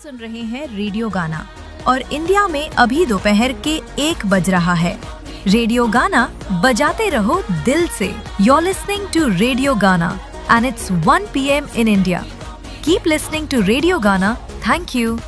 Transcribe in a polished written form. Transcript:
सुन रहे हैं रेडियो गाना और इंडिया में अभी दोपहर के 1 बज रहा है। रेडियो गाना बजाते रहो दिल से। You're listening to Radio Gana and it's 1 p.m. in India. Keep listening to Radio Gana. Thank you.